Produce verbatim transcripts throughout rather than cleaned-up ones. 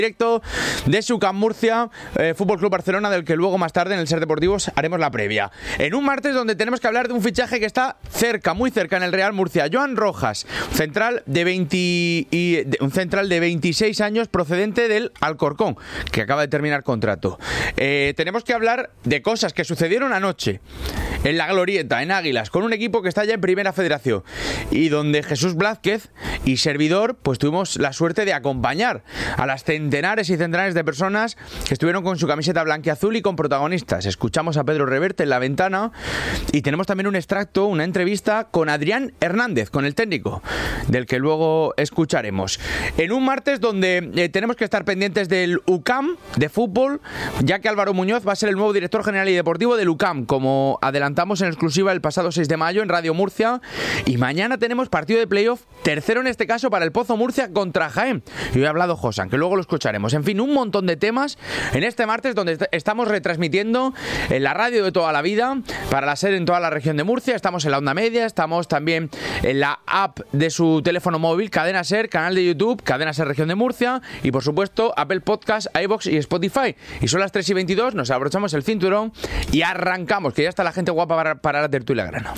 Directo de Sucam Murcia, eh, Fútbol Club Barcelona, del que luego más tarde en el Ser Deportivos haremos la previa. En un martes donde tenemos que hablar de un fichaje que está cerca, muy cerca en el Real Murcia. Joan Rojas, central de veinte y, de, un central de veintiséis años procedente del Alcorcón, que acaba de terminar contrato. Eh, tenemos que hablar de cosas que sucedieron anoche en la Glorieta, en Águilas, con un equipo que está ya en Primera Federación y donde Jesús Blázquez y servidor pues tuvimos la suerte de acompañar a las centenares y centenares de personas que estuvieron con su camiseta blanquiazul y con protagonistas. Escuchamos a Pedro Reverte en la ventana y tenemos también un extracto, una entrevista con Adrián Hernández, con el técnico, del que luego escucharemos. En un martes donde eh, tenemos que estar pendientes del U C A M de fútbol, ya que Álvaro Muñoz va a ser el nuevo director general y deportivo del U C A M, como adelantamos en exclusiva el pasado seis de mayo en Radio Murcia. Y mañana tenemos partido de playoff, tercero en este caso para el Pozo Murcia contra Jaén. Y hoy ha hablado Josan, que luego lo escucharemos. En fin, un montón de temas en este martes donde est- estamos retransmitiendo en la radio de toda la vida para la SER en toda la región de Murcia. Estamos en la onda media, estamos también en la app de su teléfono móvil, Cadena SER, canal de YouTube, Cadena SER Región de Murcia y por supuesto Apple Podcast, iVoox y Spotify. Y son las tres y veintidós, nos abrochamos el cinturón y arrancamos, que ya está la gente guapa para, para la tertulia grana.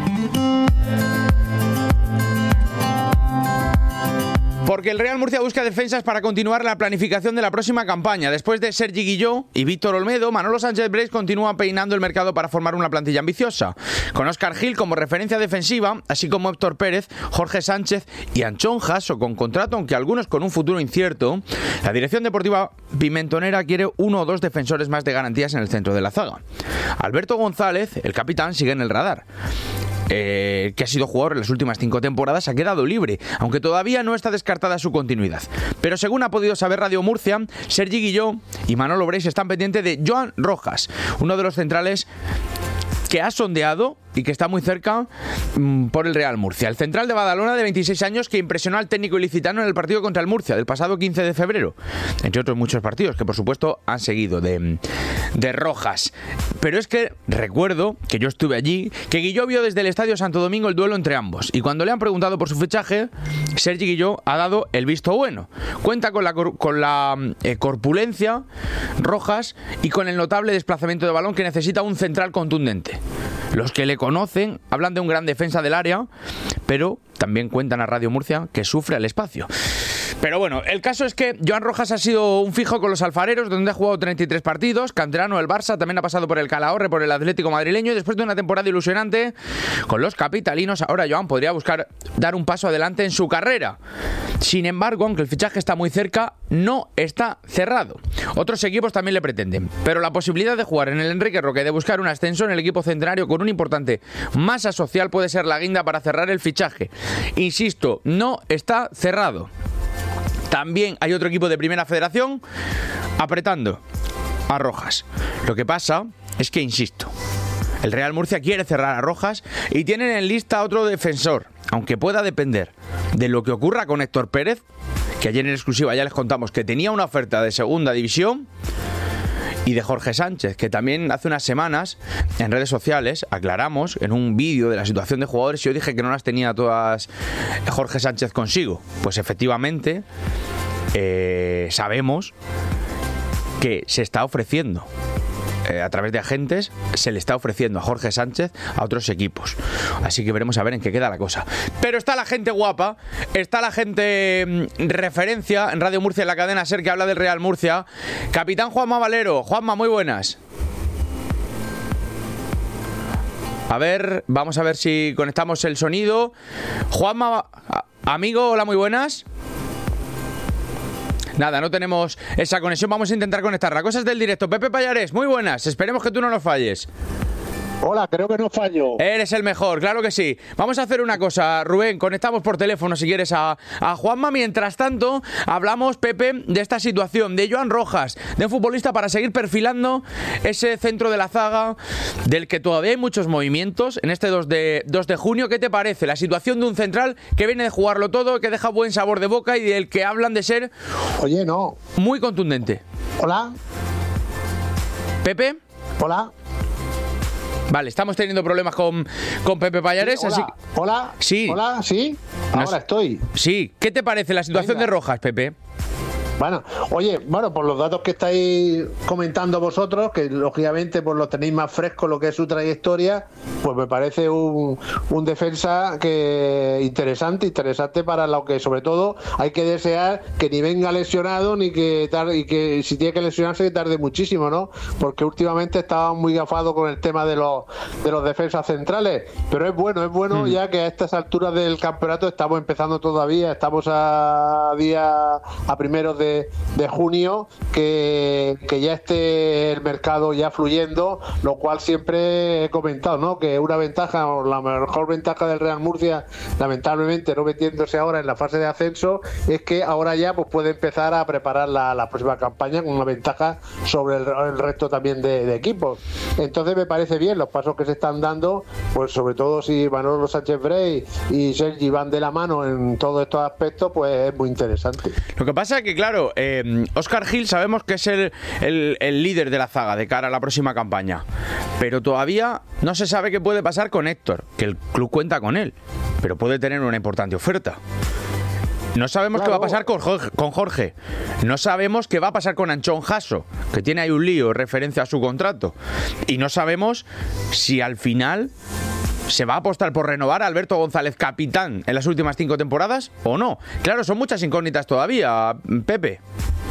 Porque el Real Murcia busca defensas para continuar la planificación de la próxima campaña. Después de Sergi Guilló y Víctor Olmedo, Manolo Sánchez Brés continúa peinando el mercado para formar una plantilla ambiciosa, con Óscar Gil como referencia defensiva, así como Héctor Pérez, Jorge Sánchez y Anchón Jasso con contrato, aunque algunos con un futuro incierto. La dirección deportiva pimentonera quiere uno o dos defensores más de garantías en el centro de la zaga. Alberto González, el capitán, sigue en el radar. Eh, que ha sido jugador en las últimas cinco temporadas, ha quedado libre, aunque todavía no está descartada su continuidad. Pero según ha podido saber Radio Murcia, Sergi Guilló y Manolo Brés están pendientes de Joan Rojas, uno de los centrales que ha sondeado y que está muy cerca mmm, por el Real Murcia. El central de Badalona, de veintiséis años, que impresionó al técnico ilicitano en el partido contra el Murcia del pasado quince de febrero, entre otros muchos partidos que por supuesto han seguido de, de Rojas. Pero es que recuerdo que yo estuve allí, que Guilló vio desde el Estadio Santo Domingo el duelo entre ambos, y cuando le han preguntado por su fichaje, Sergi Guilló ha dado el visto bueno. Cuenta con la, cor- con la eh, corpulencia Rojas y con el notable desplazamiento de balón que necesita un central contundente. Los que le conocen hablan de un gran defensa del área, pero también cuentan a Radio Murcia que sufre al espacio. Pero bueno, el caso es que Joan Rojas ha sido un fijo con los alfareros, donde ha jugado treinta y tres partidos, canterano del Barça, también ha pasado por el Calahorra, por el Atlético madrileño, y después de una temporada ilusionante con los capitalinos, ahora Joan podría buscar dar un paso adelante en su carrera. Sin embargo, aunque el fichaje está muy cerca, no está cerrado. Otros equipos también le pretenden, pero la posibilidad de jugar en el Enrique Roque, de buscar un ascenso en el equipo centenario con una importante masa social, puede ser la guinda para cerrar el fichaje. Insisto, no está cerrado. También hay otro equipo de Primera Federación apretando a Rojas. Lo que pasa es que, insisto, el Real Murcia quiere cerrar a Rojas y tienen en lista otro defensor, aunque pueda depender de lo que ocurra con Héctor Pérez, que ayer en exclusiva ya les contamos que tenía una oferta de segunda división, y de Jorge Sánchez, que también hace unas semanas en redes sociales aclaramos en un vídeo de la situación de jugadores y yo dije que no las tenía todas Jorge Sánchez consigo. Pues efectivamente eh, sabemos que se está ofreciendo eh, a través de agentes, se le está ofreciendo a Jorge Sánchez a otros equipos, así que veremos a ver en qué queda la cosa. Pero está la gente guapa, está la gente mmm, referencia en Radio Murcia, en la cadena SER, que habla del Real Murcia. Capitán Juanma Valero. Juanma, muy buenas. A ver, vamos a ver si conectamos el sonido. Juanma, amigo, hola, muy buenas. Nada, no tenemos esa conexión, vamos a intentar conectarla. Cosas del directo. Pepe Pallares, muy buenas, esperemos que tú no nos falles. Hola, creo que no fallo. Eres el mejor, claro que sí. Vamos a hacer una cosa, Rubén, conectamos por teléfono si quieres a, a Juanma. Mientras tanto, hablamos, Pepe, de esta situación, de Joan Rojas, de un futbolista para seguir perfilando ese centro de la zaga, del que todavía hay muchos movimientos en este dos de junio. ¿Qué te parece la situación de un central que viene de jugarlo todo, que deja buen sabor de boca y del que hablan de ser... Oye, no. Muy contundente. Hola. Pepe. Hola. Vale, estamos teniendo problemas con, con Pepe Pallares. Sí, hola, así... hola, sí. Hola, sí. Ahora Nos... estoy. Sí. ¿Qué te parece la situación Venga. de Rojas, Pepe? Bueno, oye, bueno, por los datos que estáis comentando vosotros, que lógicamente pues los tenéis más frescos lo que es su trayectoria, pues me parece un, un defensa que interesante, interesante para lo que sobre todo hay que desear que ni venga lesionado ni que tarde, y que si tiene que lesionarse que tarde muchísimo, ¿no? Porque últimamente estaba muy gafado con el tema de los de los defensas centrales, pero es bueno, es bueno mm. ya que a estas alturas del campeonato estamos empezando todavía, estamos a día a primeros de de junio, que, que ya esté el mercado ya fluyendo, lo cual siempre he comentado, ¿no? Que una ventaja, o la mejor ventaja del Real Murcia, lamentablemente no metiéndose ahora en la fase de ascenso, es que ahora ya pues puede empezar a preparar la, la próxima campaña con una ventaja sobre el, el resto también de, de equipos. Entonces me parece bien los pasos que se están dando, pues sobre todo si Manolo Sánchez Brey y Sergi van de la mano en todos estos aspectos, pues es muy interesante. Lo que pasa es que, claro, eh, Óscar Gil sabemos que es el, el, el líder de la zaga de cara a la próxima campaña, pero todavía no se sabe qué puede pasar con Héctor, que el club cuenta con él, pero puede tener una importante oferta. No sabemos claro. qué va a pasar con Jorge, con Jorge. No sabemos qué va a pasar con Anchón Jasso, que tiene ahí un lío en referencia a su contrato. Y no sabemos si al final se va a apostar por renovar a Alberto González capitán en las últimas cinco temporadas o no. Claro, son muchas incógnitas todavía, Pepe.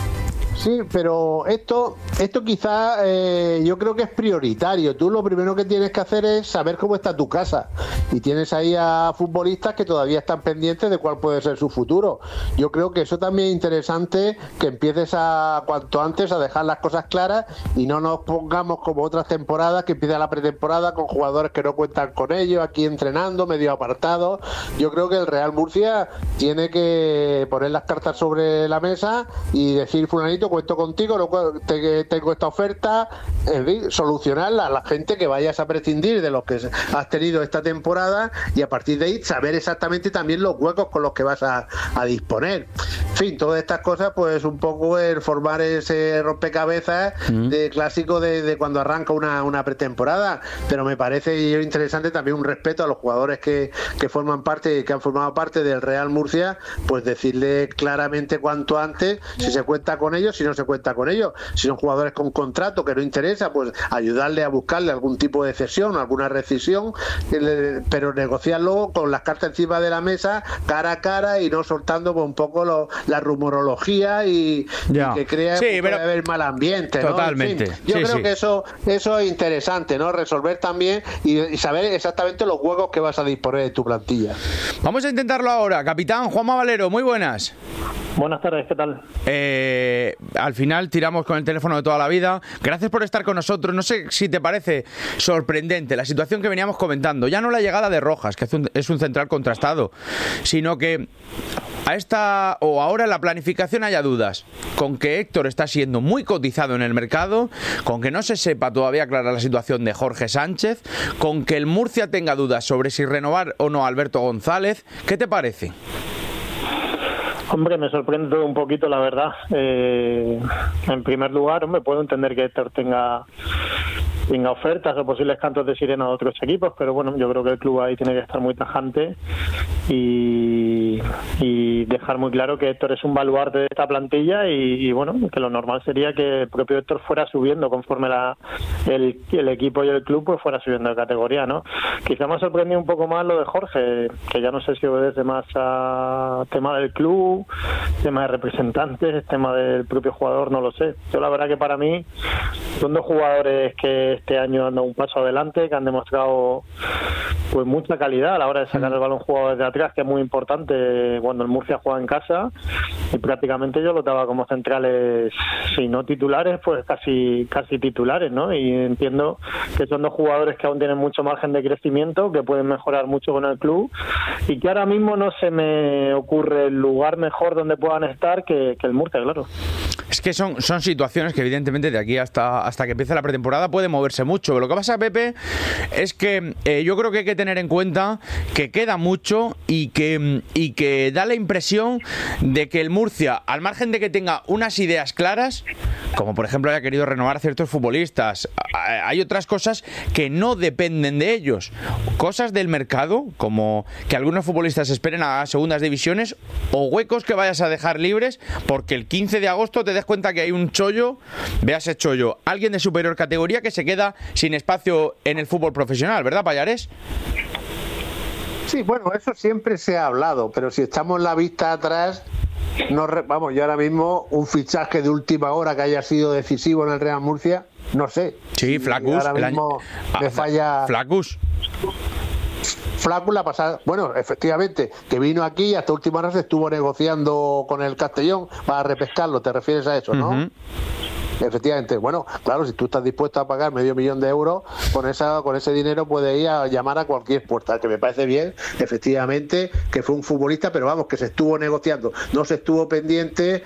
Sí, pero esto esto quizás eh, yo creo que es prioritario. Tú lo primero que tienes que hacer es saber cómo está tu casa. Y tienes ahí a futbolistas que todavía están pendientes de cuál puede ser su futuro. Yo creo que eso también es interesante, que empieces a cuanto antes a dejar las cosas claras y no nos pongamos como otras temporadas, que empieza la pretemporada con jugadores que no cuentan con ellos, aquí entrenando, medio apartados. Yo creo que el Real Murcia tiene que poner las cartas sobre la mesa y decir, fulanito, cuento contigo, te, tengo esta oferta, en fin, solucionarla a la gente que vayas a prescindir de los que has tenido esta temporada y a partir de ahí saber exactamente también los huecos con los que vas a, a disponer. En fin, todas estas cosas, pues un poco el formar ese rompecabezas mm. de clásico de, de cuando arranca una, una pretemporada, pero me parece interesante también un respeto a los jugadores que, que forman parte, que han formado parte del Real Murcia, pues decirle claramente cuanto antes si se cuenta con ellos, si no se cuenta con ellos, si son jugadores con contrato que no interesa, pues ayudarle a buscarle algún tipo de cesión, alguna rescisión, pero negociarlo con las cartas encima de la mesa, cara a cara, y no soltando un poco lo, la rumorología y, y que crea sí, que puede haber mal ambiente, ¿no? Totalmente. En fin, yo sí, creo sí. que eso eso es interesante, ¿no? Resolver también y, y saber exactamente los huecos que vas a disponer de tu plantilla. Vamos a intentarlo ahora. Capitán Juanma Valero, muy buenas. Buenas tardes, ¿qué tal? Eh, al final tiramos con el teléfono de toda la vida. Gracias por estar con nosotros. No sé si te parece sorprendente la situación que veníamos comentando. Ya no la llegada de Rojas, que es un, es un central contrastado, sino que a esta o ahora en la planificación haya dudas. Con que Héctor está siendo muy cotizado en el mercado, con que no se sepa todavía clara la situación de Jorge Sánchez, con que el Murcia tenga dudas sobre si renovar o no a Alberto González. ¿Qué te parece? Hombre, me sorprende todo un poquito, la verdad. Eh, en primer lugar, hombre, puedo entender que Héctor tenga, tenga ofertas o posibles cantos de sirena de otros equipos, pero bueno, yo creo que el club ahí tiene que estar muy tajante y, y dejar muy claro que Héctor es un baluarte de esta plantilla y, y bueno, que lo normal sería que el propio Héctor fuera subiendo conforme la, el, el equipo y el club pues fuera subiendo de categoría, ¿no? Quizá me ha sorprendido un poco más lo de Jorge, que ya no sé si obedece más a tema del club, tema de representantes, tema del propio jugador, no lo sé. Yo la verdad que para mí son dos jugadores que este año han dado un paso adelante, que han demostrado pues mucha calidad a la hora de sacar el balón jugado desde atrás, que es muy importante cuando el Murcia juega en casa, y prácticamente yo lo daba como centrales, si no titulares, pues casi casi titulares, ¿no? Y entiendo que son dos jugadores que aún tienen mucho margen de crecimiento, que pueden mejorar mucho con el club, y que ahora mismo no se me ocurre el lugar mejor donde puedan estar que, que el Murcia, claro. Es que son, son situaciones que evidentemente de aquí hasta, hasta que empiece la pretemporada puede moverse mucho. Lo que pasa, Pepe, es que eh, yo creo que hay que tener en cuenta que queda mucho y que, y que da la impresión de que el Murcia, al margen de que tenga unas ideas claras, como por ejemplo haya querido renovar a ciertos futbolistas, hay otras cosas que no dependen de ellos. Cosas del mercado, como que algunos futbolistas esperen a segundas divisiones, o huecos que vayas a dejar libres porque el quince de agosto te des cuenta que hay un chollo, veas ese chollo, alguien de superior categoría que se queda sin espacio en el fútbol profesional, ¿verdad, Pallares? Sí, bueno, eso siempre se ha hablado, pero si echamos la vista atrás, no re, vamos, yo ahora mismo un fichaje de última hora que haya sido decisivo en el Real Murcia, no sé. Sí, Flacus. Ahora mismo año... me ah, falla... Flacus. Flacus la pasada, bueno, efectivamente, que vino aquí y hasta última hora se estuvo negociando con el Castellón para repescarlo, ¿te refieres a eso, no? Uh-huh. Efectivamente, bueno, claro, si tú estás dispuesto a pagar medio millón de euros, con esa con ese dinero puedes ir a llamar a cualquier puerta, que me parece bien, efectivamente, que fue un futbolista, pero vamos, que se estuvo negociando, no se estuvo pendiente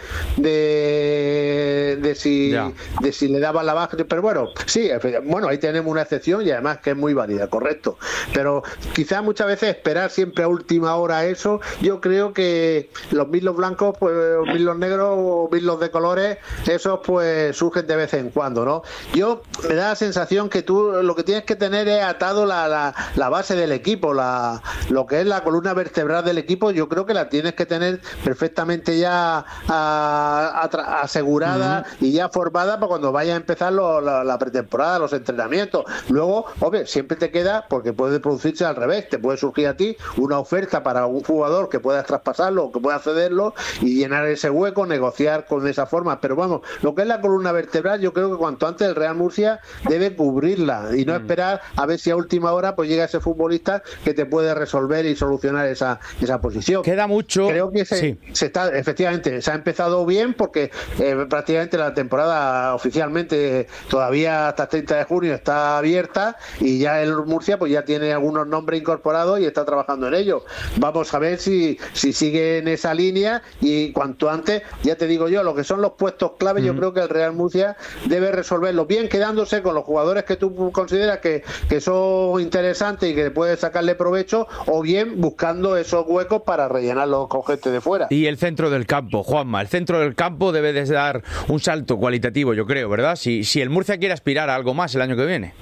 de de si yeah. de si le daban la baja, pero bueno, sí, bueno, ahí tenemos una excepción y además que es muy válida, correcto, pero quizás muchas veces esperar siempre a última hora eso, yo creo que los milos blancos, pues los milos negros o milos de colores, esos pues surgen de vez en cuando, ¿no? Yo me da la sensación que tú lo que tienes que tener es atado la, la, la base del equipo, la, lo que es la columna vertebral del equipo, yo creo que la tienes que tener perfectamente ya a, a, asegurada uh-huh. y ya formada para cuando vaya a empezar lo, la, la pretemporada, los entrenamientos. Luego, obvio, siempre te queda, porque puede producirse al revés, te puede surgir a ti una oferta para un jugador que puedas traspasarlo, que pueda cederlo y llenar ese hueco, negociar con esa forma, pero vamos, lo que es la columna vertebral, yo creo que cuanto antes el Real Murcia debe cubrirla y no mm. esperar a ver si a última hora pues llega ese futbolista que te puede resolver y solucionar esa, esa posición. Queda mucho. Creo que se, sí. se está, efectivamente, se ha empezado bien porque eh, prácticamente la temporada oficialmente todavía hasta el treinta de junio está abierta y ya el Murcia pues ya tiene algunos nombres incorporados y está trabajando en ello. Vamos a ver si, si sigue en esa línea y cuanto antes, ya te digo yo, lo que son los puestos clave, mm. yo creo que el Real Murcia debe resolverlo bien quedándose con los jugadores que tú consideras que, que son interesantes y que puedes sacarle provecho, o bien buscando esos huecos para rellenarlos con gente de fuera. Y el centro del campo, Juanma, el centro del campo debe de dar un salto cualitativo, yo creo, ¿verdad? Si, si el Murcia quiere aspirar a algo más el año que viene.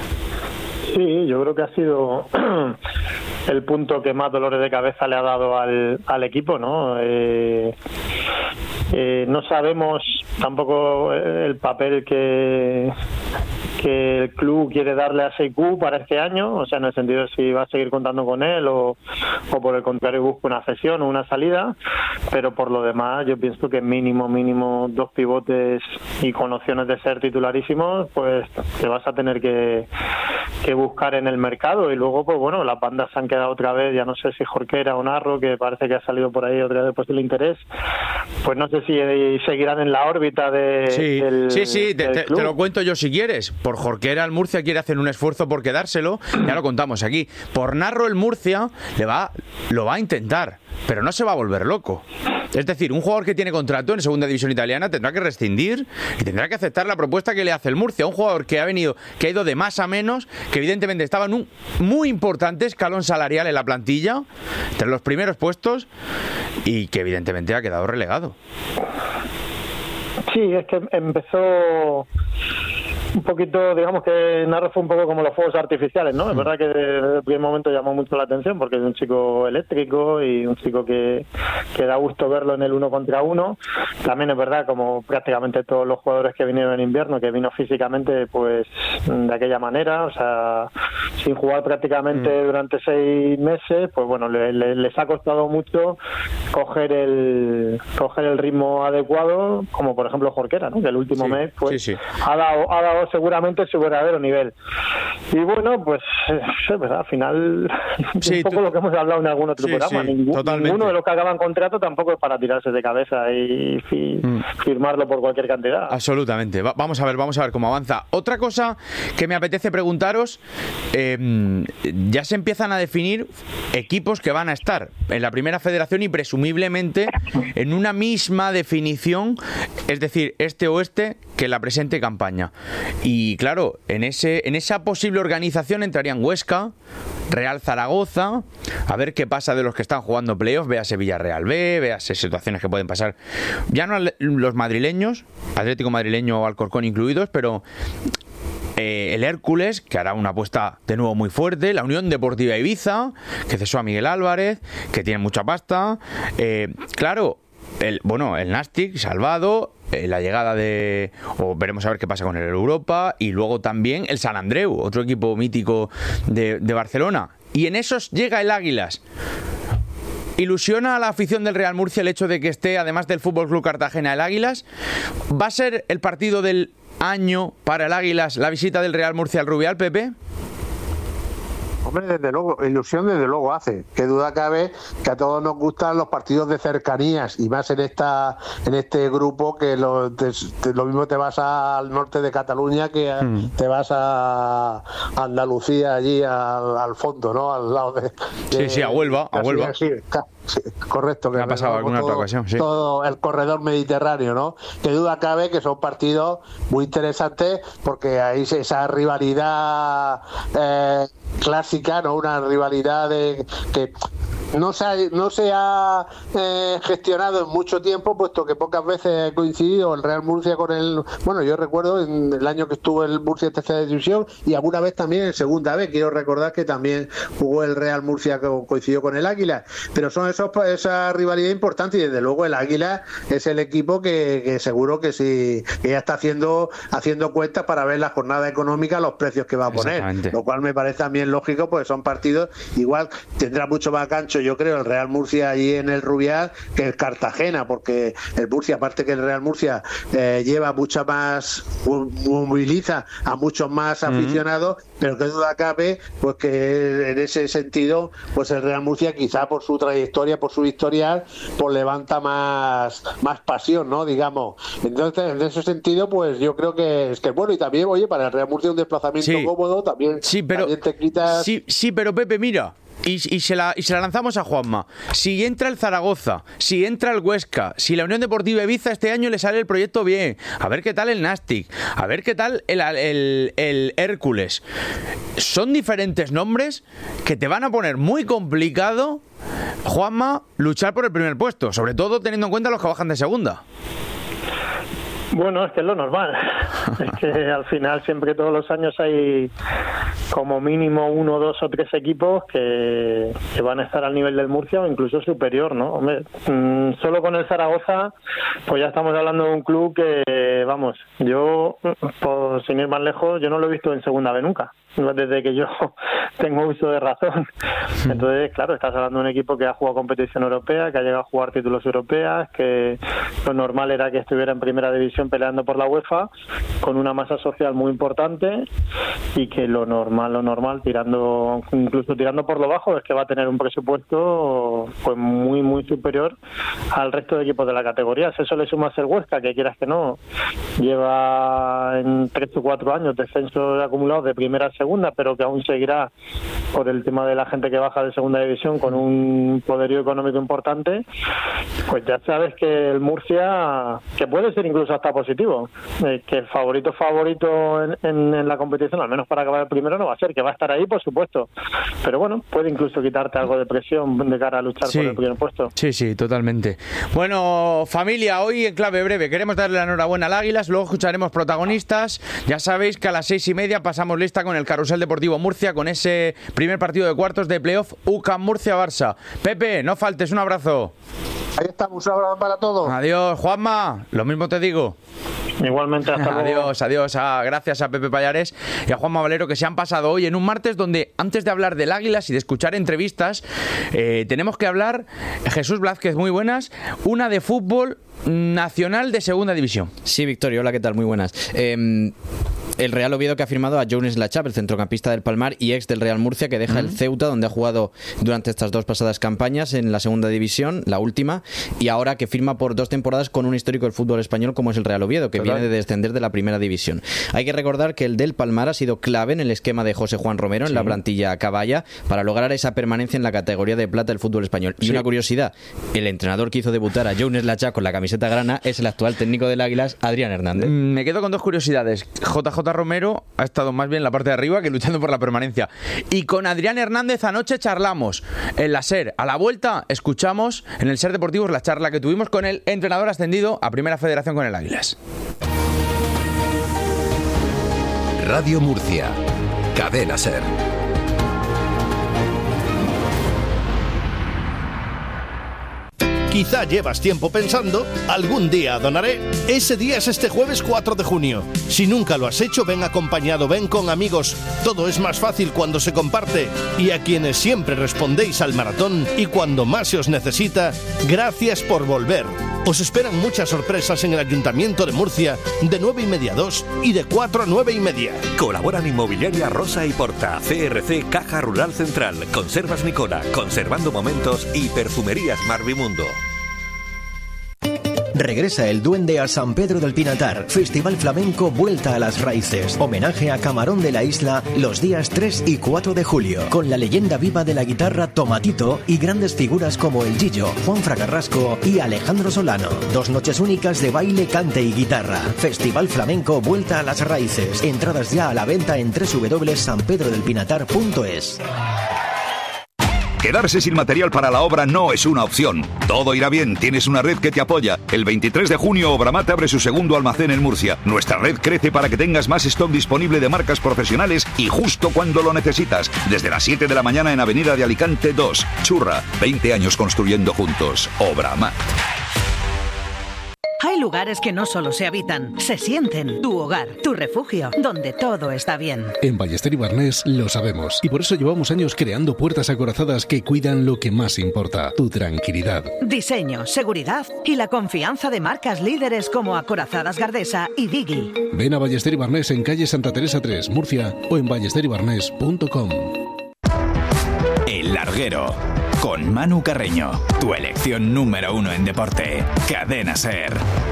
Sí, yo creo que ha sido el punto que más dolores de cabeza le ha dado al, al equipo, ¿no? Eh, eh, no sabemos tampoco el papel que que el club quiere darle a Seikou para este año, o sea, en el sentido de si va a seguir contando con él o, o por el contrario busca una cesión o una salida, pero por lo demás yo pienso que mínimo, mínimo dos pivotes y con opciones de ser titularísimos, pues te vas a tener que, que buscar en el mercado. Y luego, pues bueno, las bandas se han quedado otra vez, ya no sé si Jorquera o Narro, que parece que ha salido por ahí otra vez después del interés, pues no sé si seguirán en la órbita de, sí, del Sí, sí, del te, te lo cuento yo si quieres. Por Jorquera el Murcia quiere hacer un esfuerzo por quedárselo, ya lo contamos aquí. Por Narro el Murcia le va, lo va a intentar, pero no se va a volver loco. Es decir, un jugador que tiene contrato en segunda división italiana tendrá que rescindir y tendrá que aceptar la propuesta que le hace el Murcia. Un jugador que ha venido, que ha ido de más a menos, que evidentemente estaba en un muy importante escalón salarial en la plantilla, entre los primeros puestos, y que evidentemente ha quedado relegado. Sí, es que empezó un poquito, digamos que Narro fue un poco como los fuegos artificiales, ¿no? Es verdad que desde el primer momento llamó mucho la atención porque es un chico eléctrico y un chico que, que da gusto verlo en el uno contra uno. También es verdad, como prácticamente todos los jugadores que vinieron en invierno, que vino físicamente pues de aquella manera, o sea, sin jugar prácticamente mm. durante seis meses, pues bueno, le, le, les ha costado mucho coger el coger el ritmo adecuado, como por ejemplo Jorquera, ¿no? Que el último sí, mes pues sí, sí. ha dado ha dado seguramente su verdadero nivel. Y bueno, pues es verdad, al final sí, un poco tú... lo que hemos hablado en algún otro sí, programa. Sí, Ningún, ninguno de los que acaban contrato tampoco es para tirarse de cabeza y fi, mm. firmarlo por cualquier cantidad. Absolutamente. Va, vamos a ver, vamos a ver cómo avanza. Otra cosa que me apetece preguntaros, eh, ya se empiezan a definir equipos que van a estar en la primera federación y presumiblemente en una misma definición, es decir, este-oeste, que la presente campaña. Y claro, en ese en esa posible organización entrarían Huesca, Real Zaragoza, a ver qué pasa de los que están jugando playoff, véase Villarreal B, véase situaciones que pueden pasar, ya no los madrileños, Atlético Madrileño o Alcorcón incluidos, pero eh, el Hércules, que hará una apuesta de nuevo muy fuerte, la Unión Deportiva Ibiza, que cesó a Miguel Álvarez, que tiene mucha pasta, eh, claro, el, bueno, el Nastic salvado, eh, la llegada de, o veremos a ver qué pasa con el Europa, y luego también el Sant Andreu, otro equipo mítico de, de Barcelona, y en esos llega el Águilas. ¿Ilusiona a la afición del Real Murcia el hecho de que esté, además del Fútbol Club Cartagena, el Águilas? ¿Va a ser el partido del año para el Águilas la visita del Real Murcia al Rubial, Pepe? Hombre, desde luego, ilusión desde luego hace. Qué duda cabe que a todos nos gustan los partidos de cercanías, y más en esta en este grupo, que lo, te, te, lo mismo te vas al norte de Cataluña que a, mm. te vas a Andalucía, allí al, al fondo, ¿no? Al lado de... de sí, sí, a Huelva, a Huelva. Sí, sí, correcto. Que me ha pasado alguna todo, otra ocasión, sí. Todo el corredor mediterráneo, ¿no? Qué duda cabe que son partidos muy interesantes, porque ahí esa rivalidad eh, clásica, ¿no? Una rivalidad de que no se ha, no se ha eh, gestionado en mucho tiempo, puesto que pocas veces ha coincidido el Real Murcia con el... Bueno, yo recuerdo en el año que estuvo el Murcia en tercera división, y alguna vez también en segunda vez. Quiero recordar que también jugó el Real Murcia, que coincidió con el Águila, pero son esos, esa rivalidad importante, y desde luego el Águila es el equipo que, que seguro que sí, que ya está haciendo haciendo cuentas para ver la jornada económica, los precios que va a poner, lo cual me parece también lógico, porque son partidos, igual tendrá mucho más gancho, yo creo, el Real Murcia allí en el Rubial que el Cartagena, porque el Murcia, aparte que el Real Murcia eh, lleva mucha más, moviliza a muchos más aficionados, mm-hmm. pero que duda cabe pues que en ese sentido pues el Real Murcia, quizá por su trayectoria, por su historial, pues levanta más más pasión, ¿no? Digamos. Entonces, en ese sentido, pues yo creo que es que bueno, y también, oye, para el Real Murcia un desplazamiento sí. cómodo también, sí, pero, también te quitas... Sí, sí, pero Pepe, mira... Y, y, se la, y se la lanzamos a Juanma. Si entra el Zaragoza, si entra el Huesca, si la Unión Deportiva Ibiza este año le sale el proyecto bien, a ver qué tal el Nastic, a ver qué tal el, el, el Hércules. Son diferentes nombres que te van a poner muy complicado, Juanma, luchar por el primer puesto, sobre todo teniendo en cuenta los que bajan de segunda. Bueno, es que es lo normal. Es que al final siempre, todos los años, hay como mínimo uno, dos o tres equipos que, que van a estar al nivel del Murcia o incluso superior, ¿no? Hombre, mmm, solo con el Zaragoza, pues ya estamos hablando de un club que, vamos, yo, pues, sin ir más lejos, yo no lo he visto en segunda B nunca, desde que yo tengo uso de razón. Entonces, claro, estás hablando de un equipo que ha jugado competición europea, que ha llegado a jugar títulos europeos, que lo normal era que estuviera en primera división peleando por la UEFA, con una masa social muy importante, y que lo normal, lo normal, tirando, incluso tirando por lo bajo, es que va a tener un presupuesto pues muy, muy superior al resto de equipos de la categoría. Si eso le sumas el Huesca, que quieras que no, lleva en tres o cuatro años descensos acumulados de primera a segunda, pero que aún seguirá por el tema de la gente que baja de segunda división con un poderío económico importante, pues ya sabes que el Murcia, que puede ser incluso hasta positivo, eh, que el favorito favorito en, en, en la competición, al menos para acabar el primero, no va a ser, que va a estar ahí, por supuesto, pero bueno, puede incluso quitarte algo de presión de cara a luchar sí. por el primer puesto. Sí, sí, totalmente. Bueno, familia, hoy en clave breve queremos darle la enhorabuena al Águilas, luego escucharemos protagonistas. Ya sabéis que a las seis y media pasamos lista con el Carrusel Deportivo Murcia, con ese primer partido de cuartos de playoff U C A M Murcia-Barça. Pepe, no faltes, un abrazo. Ahí estamos, un abrazo para todos. Adiós, Juanma, lo mismo te digo. Igualmente, hasta luego. Adiós, adiós. Ah, gracias a Pepe Pallares y a Juanma Valero, que se han pasado hoy en un martes donde, antes de hablar del Águilas y de escuchar entrevistas, eh, tenemos que hablar, Jesús Blázquez, muy buenas, una de fútbol nacional de segunda división. Sí, Victorio, hola, ¿qué tal? Muy buenas. Eh... El Real Oviedo, que ha firmado a Jones Lachap, el centrocampista del Palmar y ex del Real Murcia, que deja uh-huh. el Ceuta, donde ha jugado durante estas dos pasadas campañas en la segunda división, la última, y ahora que firma por dos temporadas con un histórico del fútbol español como es el Real Oviedo, que Total. viene de descender de la primera división. Hay que recordar que el del Palmar ha sido clave en el esquema de José Juan Romero, sí. en la plantilla Caballa, para lograr esa permanencia en la categoría de plata del fútbol español. Y sí. una curiosidad, el entrenador que hizo debutar a Jones Lachap con la camiseta grana es el actual técnico del Águilas, Adrián Hernández. Me quedo con dos curiosidades. J J J. Romero ha estado más bien en la parte de arriba que luchando por la permanencia. Y con Adrián Hernández anoche charlamos en la SER. A la vuelta escuchamos en el SER Deportivos la charla que tuvimos con el entrenador ascendido a Primera Federación con el Águilas. Radio Murcia, Cadena SER. Quizá llevas tiempo pensando, algún día donaré. Ese día es este jueves cuatro de junio. Si nunca lo has hecho, ven acompañado, ven con amigos. Todo es más fácil cuando se comparte. Y a quienes siempre respondéis al maratón y cuando más se os necesita, gracias por volver. Os esperan muchas sorpresas en el Ayuntamiento de Murcia de nueve y media a dos y de cuatro a nueve y media. Colaboran Inmobiliaria Rosa y Porta, C R C Caja Rural Central, Conservas Nicola, Conservando Momentos y Perfumerías Marvimundo. Regresa el Duende a San Pedro del Pinatar. Festival Flamenco Vuelta a las Raíces. Homenaje a Camarón de la Isla los días tres y cuatro de julio. Con la leyenda viva de la guitarra Tomatito y grandes figuras como el Gillo, Juan Fracarrasco y Alejandro Solano. Dos noches únicas de baile, cante y guitarra. Festival Flamenco Vuelta a las Raíces. Entradas ya a la venta en doble u doble u doble u punto san pedro del pinatar punto es. Quedarse sin material para la obra no es una opción. Todo irá bien, tienes una red que te apoya. El veintitrés de junio Obramat abre su segundo almacén en Murcia. Nuestra red crece para que tengas más stock disponible de marcas profesionales y justo cuando lo necesitas. Desde las siete de la mañana en Avenida de Alicante dos. Churra, veinte años construyendo juntos. Obramat. Hay lugares que no solo se habitan, se sienten. Tu hogar, tu refugio, donde todo está bien. En Ballester y Barnés lo sabemos y por eso llevamos años creando puertas acorazadas que cuidan lo que más importa, tu tranquilidad. Diseño, seguridad y la confianza de marcas líderes como Acorazadas Gardesa y Digi. Ven a Ballester y Barnés en calle Santa Teresa tres, Murcia o en ballester y barnés punto com. El Larguero. Con Manu Carreño, tu elección número uno en deporte. Cadena SER.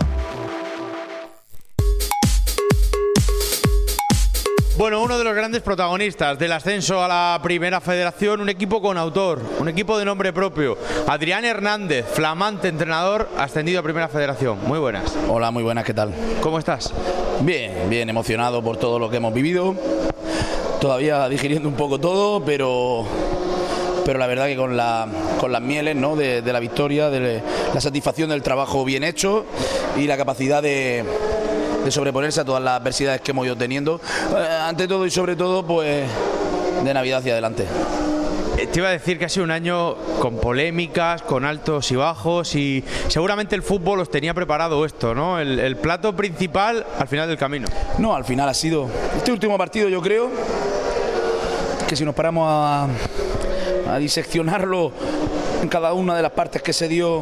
Bueno, uno de los grandes protagonistas del ascenso a la Primera Federación, un equipo con autor, un equipo de nombre propio. Adrián Hernández, flamante entrenador, ascendido a Primera Federación. Muy buenas. Hola, muy buenas, ¿qué tal? ¿Cómo estás? Bien, bien, emocionado por todo lo que hemos vivido. Todavía digiriendo un poco todo, pero... pero la verdad que con, la, con las mieles, ¿no? de, de la victoria, de la satisfacción del trabajo bien hecho y la capacidad de, de sobreponerse a todas las adversidades que hemos ido teniendo, eh, ante todo y sobre todo pues de Navidad hacia adelante. Te iba a decir que ha sido un año con polémicas, con altos y bajos, y seguramente el fútbol os tenía preparado esto, ¿no? El, el plato principal al final del camino. No, al final ha sido este último partido, yo creo que si nos paramos a a diseccionarlo en cada una de las partes que se dio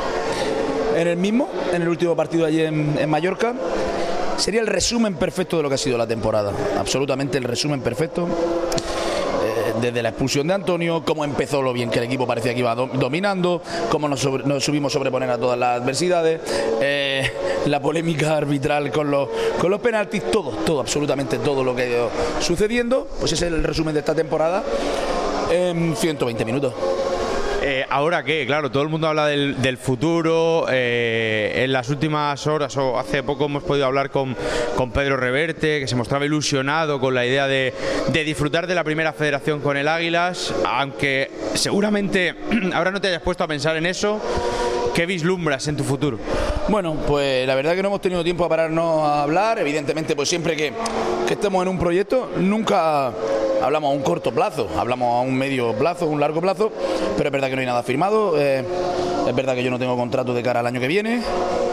en el mismo, en el último partido allí en, en Mallorca, sería el resumen perfecto de lo que ha sido la temporada, absolutamente el resumen perfecto, eh, desde la expulsión de Antonio, cómo empezó lo bien que el equipo parecía que iba do, dominando, cómo nos, sobre, nos subimos a sobreponer a todas las adversidades, eh, la polémica arbitral con los, con los penaltis, todo, todo, absolutamente todo lo que ha ido sucediendo, pues ese es el resumen de esta temporada en ciento veinte minutos. Eh, Ahora qué, claro, todo el mundo habla del, del futuro. Eh, en las últimas horas o hace poco hemos podido hablar con, con Pedro Reverte, que se mostraba ilusionado con la idea de, de disfrutar de la Primera Federación con el Águilas, aunque seguramente ahora no te hayas puesto a pensar en eso. ¿Qué vislumbras en tu futuro? Bueno, pues la verdad que no hemos tenido tiempo a pararnos a hablar. Evidentemente, pues siempre que, que estemos en un proyecto, nunca hablamos a un corto plazo, hablamos a un medio plazo, un largo plazo, pero es verdad que no hay nada firmado, eh, es verdad que yo no tengo contrato de cara al año que viene,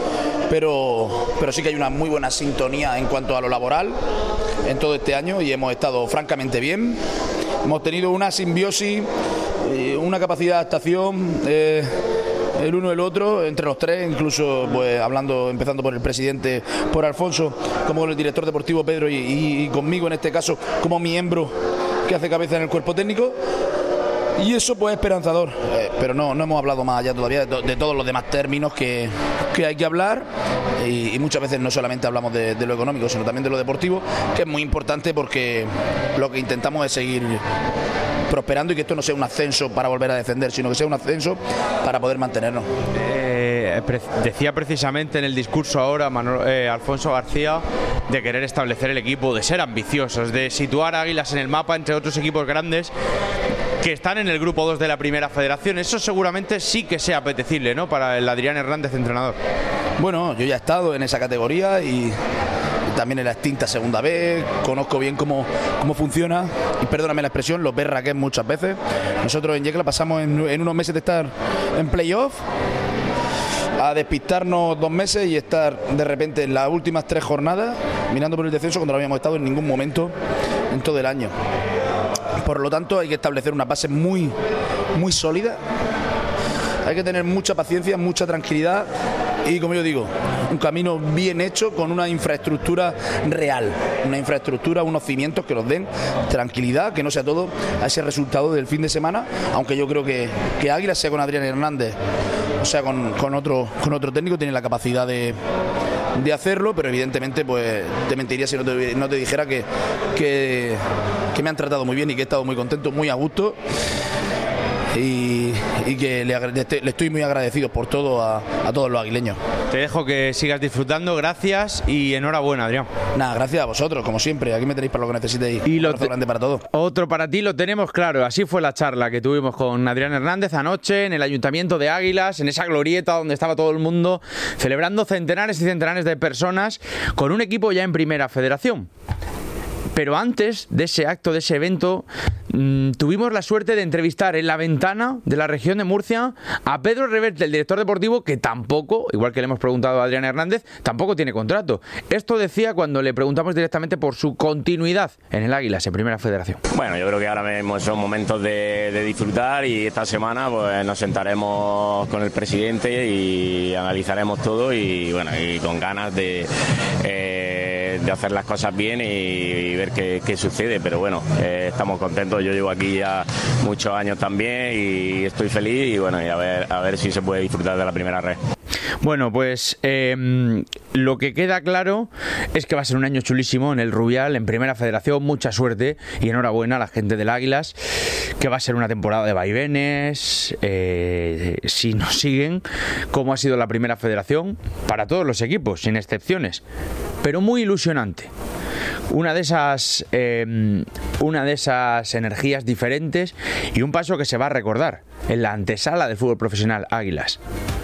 pero, pero sí que hay una muy buena sintonía en cuanto a lo laboral en todo este año y hemos estado francamente bien. Hemos tenido una simbiosis, eh, una capacidad de adaptación, eh, el uno el otro, entre los tres, incluso pues hablando, empezando por el presidente, por Alfonso, como el director deportivo Pedro y, y, y conmigo en este caso como miembro que hace cabeza en el cuerpo técnico, y eso pues es esperanzador, eh, pero no, no hemos hablado más allá todavía de, de todos los demás términos que, que hay que hablar, y, y muchas veces no solamente hablamos de, de lo económico, sino también de lo deportivo, que es muy importante porque lo que intentamos es seguir prosperando y que esto no sea un ascenso para volver a descender, sino que sea un ascenso para poder mantenernos. Eh, pre- decía precisamente en el discurso ahora Manuel, eh, Alfonso García de querer establecer el equipo, de ser ambiciosos, de situar a Águilas en el mapa entre otros equipos grandes que están en el grupo dos de la Primera Federación. Eso seguramente sí que sea apetecible, ¿no?, para el Adrián Hernández, entrenador. Bueno, yo ya he estado en esa categoría y también en la extinta segunda B, conozco bien cómo, cómo funciona y perdóname la expresión, los berraques muchas veces. Nosotros en Yecla pasamos en, en unos meses de estar en playoff a despistarnos dos meses y estar de repente en las últimas tres jornadas mirando por el descenso cuando no habíamos estado en ningún momento en todo el año. Por lo tanto hay que establecer una base muy, muy sólida. Hay que tener mucha paciencia, mucha tranquilidad y, como yo digo, un camino bien hecho con una infraestructura real, una infraestructura, unos cimientos que nos den tranquilidad, que no sea todo a ese resultado del fin de semana, aunque yo creo que, que Águila, sea con Adrián Hernández o sea con, con, otro, con otro técnico, tiene la capacidad de, de hacerlo, pero evidentemente pues te mentiría si no te, no te dijera que, que, que me han tratado muy bien y que he estado muy contento, muy a gusto. Y, y que le, le estoy muy agradecido por todo a, a todos los aguileños. Te dejo que sigas disfrutando, gracias y enhorabuena, Adrián. Nada, gracias a vosotros, como siempre, aquí me tenéis para lo que necesitéis. Y lo te... grande para todo. Otro para ti lo tenemos claro, así fue la charla que tuvimos con Adrián Hernández anoche en el Ayuntamiento de Águilas, en esa glorieta donde estaba todo el mundo celebrando centenares y centenares de personas con un equipo ya en Primera Federación. Pero antes de ese acto, de ese evento, mmm, tuvimos la suerte de entrevistar en la ventana de la región de Murcia a Pedro Reverte, el director deportivo, que tampoco, igual que le hemos preguntado a Adrián Hernández, tampoco tiene contrato. Esto decía cuando le preguntamos directamente por su continuidad en el Águilas, en Primera Federación. Bueno, yo creo que ahora mismo son momentos de, de disfrutar y esta semana pues nos sentaremos con el presidente y analizaremos todo y bueno, y con ganas de... Eh, de hacer las cosas bien y, y ver qué, qué sucede, pero bueno, eh, estamos contentos, yo llevo aquí ya muchos años también y estoy feliz y bueno, y a ver, a ver si se puede disfrutar de la primera red. Bueno, pues eh, lo que queda claro es que va a ser un año chulísimo en el Rubial, en Primera Federación, mucha suerte y enhorabuena a la gente del Águilas, que va a ser una temporada de vaivenes, eh, si nos siguen, como ha sido la Primera Federación, para todos los equipos, sin excepciones, pero muy ilusionante. Una de esas eh, una de esas energías diferentes y un paso que se va a recordar en la antesala del fútbol profesional Águilas.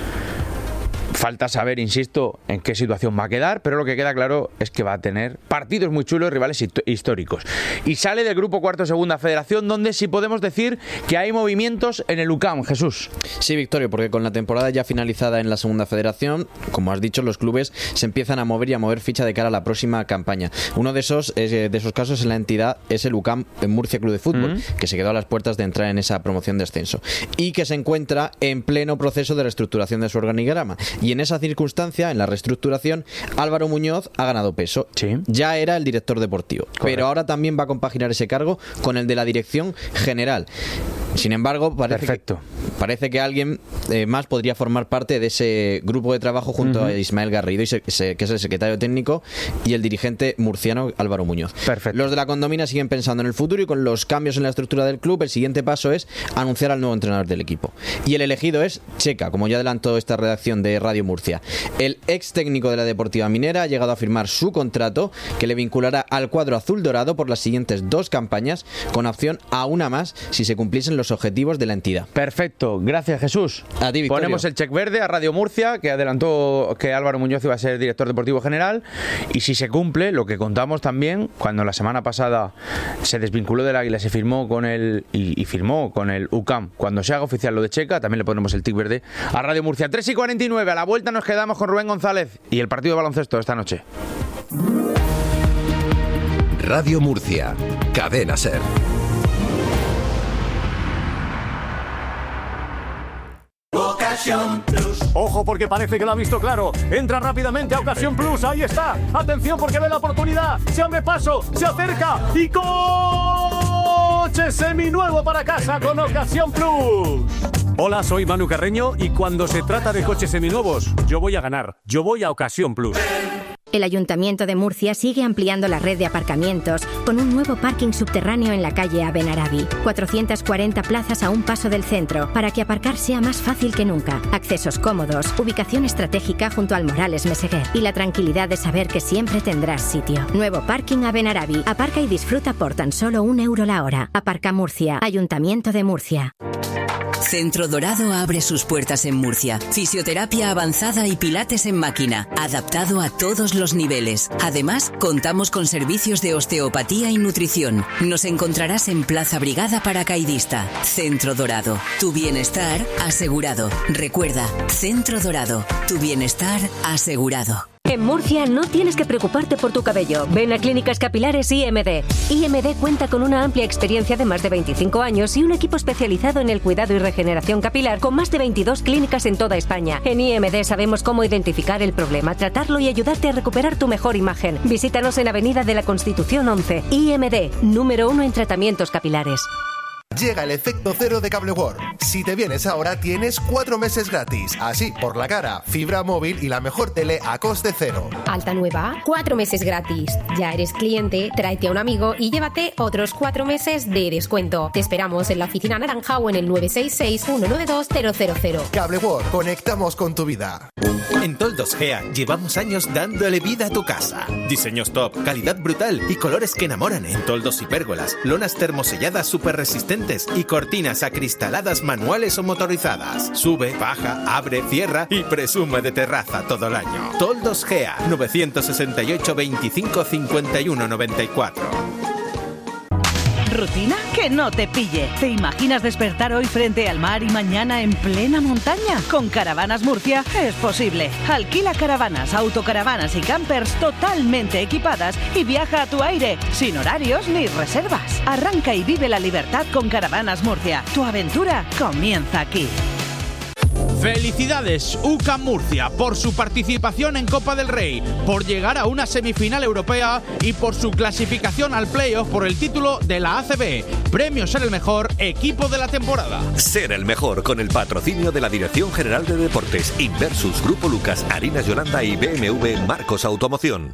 Falta saber, insisto, en qué situación va a quedar, pero lo que queda claro es que va a tener partidos muy chulos, rivales históricos. Y sale del grupo cuarto segunda federación, donde sí podemos decir que hay movimientos en el U C A M, Jesús. Sí, Victorio, porque con la temporada ya finalizada en la segunda federación, como has dicho, los clubes se empiezan a mover y a mover ficha de cara a la próxima campaña. Uno de esos, de esos casos en la entidad es el U C A M en Murcia Club de Fútbol, mm. que se quedó a las puertas de entrar en esa promoción de ascenso y que se encuentra en pleno proceso de reestructuración de su organigrama. Y en esa circunstancia, en la reestructuración, Álvaro Muñoz ha ganado peso. Sí. Ya era el director deportivo, correcto, pero ahora también va a compaginar ese cargo con el de la dirección general. Sin embargo, parece, Perfecto. que, parece que alguien eh, más podría formar parte de ese grupo de trabajo junto uh-huh. a Ismael Garrido, y se, se, que es el secretario técnico, y el dirigente murciano Álvaro Muñoz. Perfecto. Los de la condomina siguen pensando en el futuro y con los cambios en la estructura del club, el siguiente paso es anunciar al nuevo entrenador del equipo. Y el elegido es Checa, como ya adelantó esta redacción de Radio Murcia. El ex técnico de la Deportiva Minera ha llegado a firmar su contrato que le vinculará al cuadro azul dorado por las siguientes dos campañas, con opción a una más si se cumpliesen los objetivos de la entidad. Perfecto, gracias Jesús. A ti, Victorio. Ponemos el check verde a Radio Murcia, que adelantó que Álvaro Muñoz iba a ser director deportivo general, y si se cumple lo que contamos también cuando la semana pasada se desvinculó del Águila, se firmó con el y, y firmó con el U C A M, cuando se haga oficial lo de Checa, también le ponemos el tic verde a Radio Murcia. Tres y cuarenta y nueve, a la vuelta nos quedamos con Rubén González y el partido de baloncesto esta noche. Radio Murcia, Cadena SER. Ocasión Plus. Ojo, porque parece que lo ha visto claro. Entra rápidamente a Ocasión Plus. Ahí está. Atención, porque ve la oportunidad. Se abre paso, se acerca y coche seminuevo para casa con Ocasión Plus. Hola, soy Manu Carreño y cuando se trata de coches seminuevos, yo voy a ganar. Yo voy a Ocasión Plus. El Ayuntamiento de Murcia sigue ampliando la red de aparcamientos con un nuevo parking subterráneo en la calle Abenarabi. cuatrocientas cuarenta plazas a un paso del centro para que aparcar sea más fácil que nunca. Accesos cómodos, ubicación estratégica junto al Morales Meseguer y la tranquilidad de saber que siempre tendrás sitio. Nuevo parking Abenarabi. Aparca y disfruta por tan solo un euro la hora. Aparca Murcia. Ayuntamiento de Murcia. Centro Dorado abre sus puertas en Murcia. Fisioterapia avanzada y pilates en máquina, adaptado a todos los niveles. Además, contamos con servicios de osteopatía y nutrición. Nos encontrarás en Plaza Brigada Paracaidista. Centro Dorado. Tu bienestar asegurado. Recuerda, Centro Dorado. Tu bienestar asegurado. En Murcia no tienes que preocuparte por tu cabello. Ven a Clínicas Capilares I M D. I M D cuenta con una amplia experiencia de más de veinticinco años y un equipo especializado en el cuidado y regeneración capilar con más de veintidós clínicas en toda España. En I M D sabemos cómo identificar el problema, tratarlo y ayudarte a recuperar tu mejor imagen. Visítanos en Avenida de la Constitución once. I M D, número uno en tratamientos capilares. Llega el efecto cero de Cable World. Si te vienes ahora tienes cuatro meses gratis. Así, por la cara, fibra móvil y la mejor tele a coste cero. Alta nueva, cuatro meses gratis. Ya eres cliente, tráete a un amigo y llévate otros cuatro meses de descuento. Te esperamos en la oficina naranja o en el nueve seis seis, uno nueve dos, cero cero cero. Cable World, conectamos con tu vida. En Toldos Gea llevamos años dándole vida a tu casa. Diseños top, calidad brutal y colores que enamoran en toldos y pérgolas, lonas termoselladas super resistentes y cortinas acristaladas manuales o motorizadas. Sube, baja, abre, cierra y presume de terraza todo el año. Toldos Gea, nueve seis ocho, veinticinco, cincuenta y uno, noventa y cuatro. ¿Rutina? Que no te pille. ¿Te imaginas despertar hoy frente al mar y mañana en plena montaña? Con Caravanas Murcia es posible. Alquila caravanas, autocaravanas y campers totalmente equipadas y viaja a tu aire, sin horarios ni reservas. Arranca y vive la libertad con Caravanas Murcia. Tu aventura comienza aquí. Felicidades U C A M Murcia por su participación en Copa del Rey, por llegar a una semifinal europea y por su clasificación al playoff por el título de la A C B. Premio Ser el Mejor Equipo de la temporada. Ser el Mejor con el patrocinio de la Dirección General de Deportes, Inversus, Grupo Lucas, Harinas Yolanda y B M W Marcos Automoción.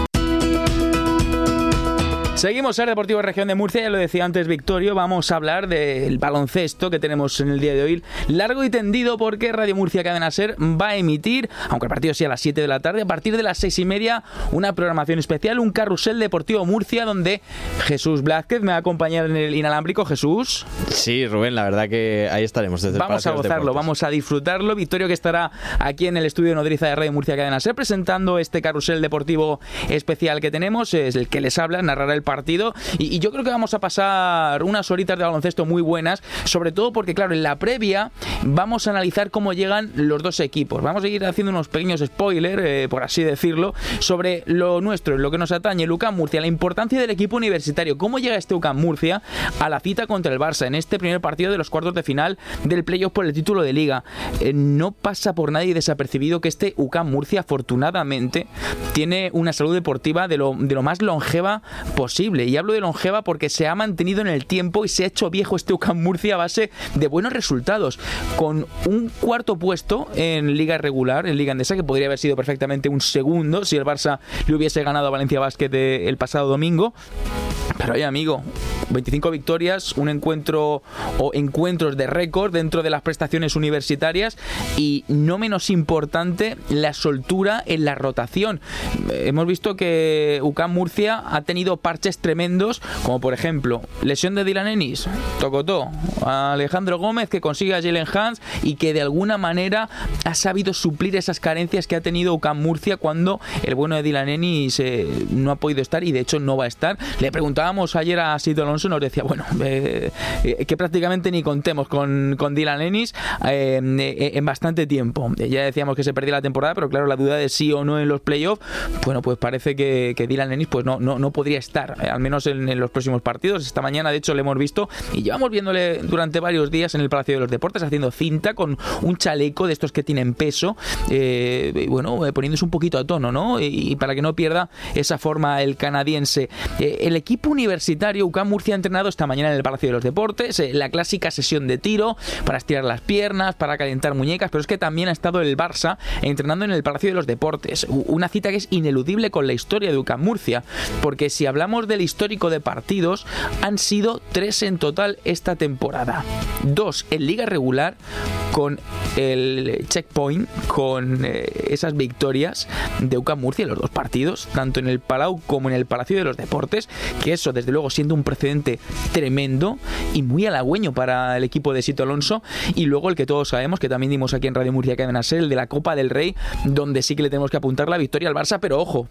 Seguimos en Deportivo Región de Murcia, ya lo decía antes Victorio, vamos a hablar del baloncesto que tenemos en el día de hoy, largo y tendido, porque Radio Murcia Cadena Ser va a emitir, aunque el partido sea a las siete de la tarde, a partir de las seis y media, una programación especial, un carrusel Deportivo Murcia, donde Jesús Blázquez me va a acompañar en el inalámbrico. Jesús. Sí, Rubén, la verdad que ahí estaremos. Desde vamos el a gozarlo, vamos a disfrutarlo. Victorio, que estará aquí en el estudio de Nodriza de Radio Murcia Cadena Ser, presentando este carrusel deportivo especial que tenemos, es el que les habla, narrará el partido y, y yo creo que vamos a pasar unas horitas de baloncesto muy buenas, sobre todo porque claro, en la previa vamos a analizar cómo llegan los dos equipos, vamos a ir haciendo unos pequeños spoilers, eh, por así decirlo, sobre lo nuestro, lo que nos atañe, el U C A M Murcia, la importancia del equipo universitario, cómo llega este U C A M Murcia a la cita contra el Barça en este primer partido de los cuartos de final del playoff por el título de Liga. Eh, no pasa por nadie desapercibido que este U C A M Murcia afortunadamente tiene una salud deportiva de lo, de lo más longeva posible. Y hablo de longeva porque se ha mantenido en el tiempo y se ha hecho viejo este U C A M Murcia a base de buenos resultados, con un cuarto puesto en Liga regular, en Liga Endesa, que podría haber sido perfectamente un segundo si el Barça le hubiese ganado a Valencia Basket el pasado domingo. Pero oye, amigo, veinticinco victorias, un encuentro o encuentros de récord dentro de las prestaciones universitarias y, no menos importante, la soltura en la rotación. Hemos visto que U C A M Murcia ha tenido parches tremendos, como por ejemplo lesión de Dylan Ennis, tocotó a Alejandro Gómez, que consigue a Jalen Hans y que de alguna manera ha sabido suplir esas carencias que ha tenido U C A M Murcia cuando el bueno de Dylan Ennis eh, no ha podido estar y de hecho no va a estar. Le preguntábamos ayer a Sito Alonso, nos decía bueno eh, eh, que prácticamente ni contemos con, con Dylan Ennis eh, eh, en bastante tiempo. Eh, ya decíamos que se perdía la temporada, pero claro, la duda de sí o no en los playoffs, bueno, pues parece que, que Dylan Ennis pues no, no, no podría estar, eh, al menos en, en los próximos partidos. Esta mañana de hecho le hemos visto y llevamos viéndole durante varios días en el Palacio de los Deportes haciendo cinta con un chaleco de estos que tienen peso, eh, y bueno, eh, poniéndose un poquito a tono, ¿no? Y, y para que no pierda esa forma el canadiense. Eh, el equipo universitario U C A M Murcia Murcia ha entrenado esta mañana en el Palacio de los Deportes, eh, la clásica sesión de tiro para estirar las piernas, para calentar muñecas, pero es que también ha estado el Barça entrenando en el Palacio de los Deportes. Una cita que es ineludible con la historia de U C A M Murcia, porque si hablamos del histórico de partidos, han sido tres en total esta temporada. Dos en Liga Regular, con el checkpoint, con eh, esas victorias de U C A M Murcia en los dos partidos, tanto en el Palau como en el Palacio de los Deportes, que eso desde luego siendo un precedente tremendo y muy halagüeño para el equipo de Sito Alonso. Y luego el que todos sabemos, que también dimos aquí en Radio Murcia Cadena Ser, el de la Copa del Rey, donde sí que le tenemos que apuntar la victoria al Barça, pero ojo,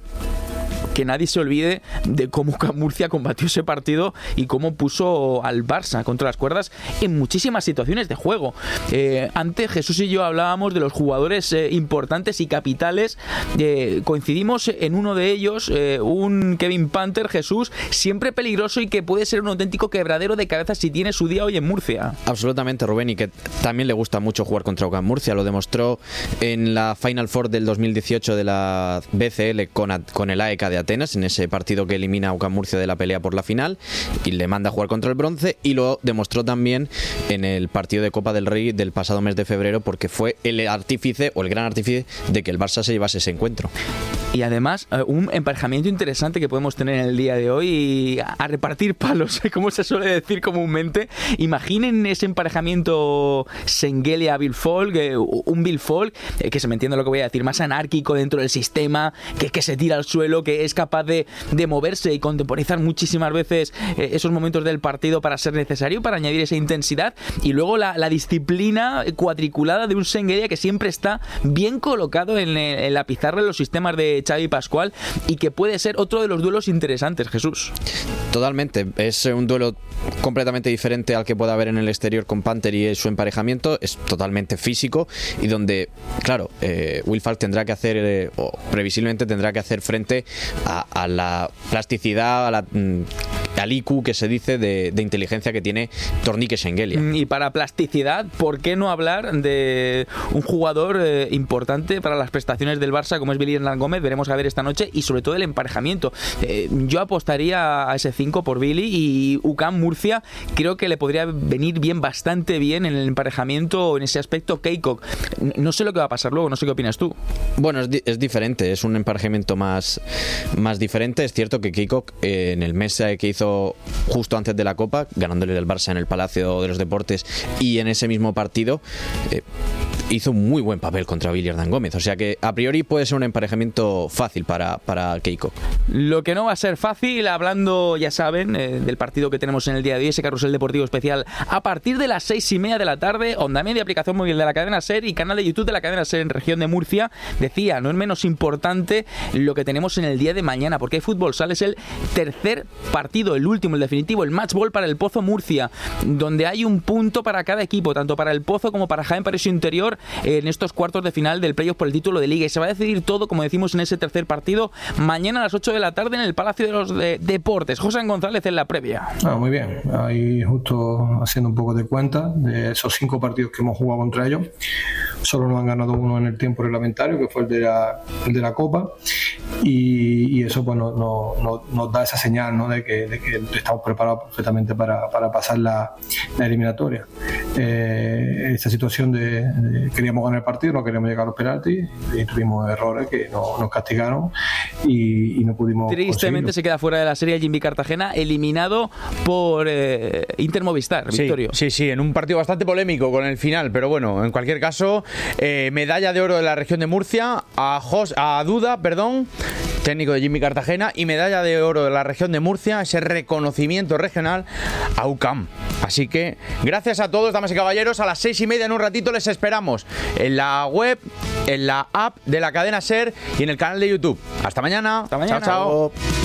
que nadie se olvide de cómo U C A M Murcia combatió ese partido y cómo puso al Barça contra las cuerdas en muchísimas situaciones de juego. Eh, antes Jesús y yo hablábamos de los jugadores eh, importantes y capitales. Eh, coincidimos en uno de ellos, eh, un Kevin Panther, Jesús, siempre peligroso y que puede ser un auténtico quebradero de cabeza si tiene su día hoy en Murcia. Absolutamente, Rubén, y que también le gusta mucho jugar contra U C A M Murcia. Lo demostró en la Final Four del dos mil dieciocho de la B C L con, con el A E K de Atenas, en ese partido que elimina a U C A M Murcia de la pelea por la final y le manda a jugar contra el bronce, y lo demostró también en el partido de Copa del Rey del pasado mes de febrero, porque fue el artífice o el gran artífice de que el Barça se llevase ese encuentro. Y además, un emparejamiento interesante que podemos tener en el día de hoy, a repartir palos, como se suele decir comúnmente. Imaginen ese emparejamiento Şengeli-Bill Folk, un Bill Folk, que se me entiende lo que voy a decir, más anárquico dentro del sistema, que, que se tira al suelo, que es capaz de, de moverse y contemporizar muchísimas veces eh, esos momentos del partido para ser necesario, para añadir esa intensidad. Y luego la, la disciplina cuadriculada de un Şengeli que siempre está bien colocado en, en la pizarra en los sistemas de Xavi Pascual, y que puede ser otro de los duelos interesantes, Jesús. Totalmente, es un duelo completamente diferente al que pueda haber en el exterior con Panther y su emparejamiento. Es totalmente físico y donde, claro, eh, Will Falk tendrá que hacer, eh, o previsiblemente tendrá que hacer frente a, a la plasticidad, a la, al I Q que se dice de, de inteligencia que tiene Tornique Şengeli. Y para plasticidad, ¿por qué no hablar de un jugador eh, importante para las prestaciones del Barça como es Billy Hernán Gómez? Veremos a ver esta noche, y sobre todo el emparejamiento. Eh, yo apostaría a ese cinco por Billy, y U C A M Murcia creo que le podría venir bien, bastante bien en el emparejamiento, en ese aspecto, Keikok. No sé lo que va a pasar luego, no sé qué opinas tú. Bueno, es, di- es diferente, es un emparejamiento más, más diferente. Es cierto que Keikok eh, en el mes que hizo justo antes de la Copa, ganándole el Barça en el Palacio de los Deportes, y en ese mismo partido eh, hizo un muy buen papel contra Billy Hernán Gómez, o sea que a priori puede ser un emparejamiento fácil para, para Keikok. Lo que no va a ser fácil, hablando, ya saben, eh, del partido que tenemos en el día de hoy, ese carrusel deportivo especial, a partir de las seis y media de la tarde, onda media, aplicación móvil de la cadena SER y canal de YouTube de la cadena SER en región de Murcia. Decía, no es menos importante lo que tenemos en el día de mañana, porque hay fútbol sala, es el tercer partido, el último, el definitivo, el match ball para el Pozo Murcia, donde hay un punto para cada equipo, tanto para el Pozo como para Jaén Paraíso Interior, en estos cuartos de final del playoff por el título de Liga, y se va a decidir todo, como decimos, en ese tercer partido mañana a las ocho de la tarde en el Palacio de los de Deportes. José González en la previa. Ah, muy bien, ahí justo haciendo un poco de cuenta de esos cinco partidos que hemos jugado contra ellos, solo nos han ganado uno en el tiempo reglamentario, que fue el de la, el de la Copa, y, y eso pues no, no, no, nos da esa señal, ¿no? de, que, de que estamos preparados perfectamente para, para pasar la, la eliminatoria. Eh, esta situación de, de queríamos ganar el partido, no queríamos llegar a los penaltis, y tuvimos errores que no, nos castigaron y, y no pudimos tristemente conseguirlo. Se queda fuera de la serie Jimmy Cartagena, eliminado por eh, Inter Movistar, Sí, Victorio. sí, sí, en un partido bastante polémico con el final, pero bueno, en cualquier caso, eh, medalla de oro de la región de Murcia a, Jos, a Duda, perdón, técnico de Jimmy Cartagena, y medalla de oro de la región de Murcia, ese reconocimiento regional a U C A M. Así que gracias a todos, damas y caballeros. A las seis y media en un ratito les esperamos en la web, en la app de la cadena SER y en el canal de YouTube. Hasta mañana. Hasta mañana. Chao, chao.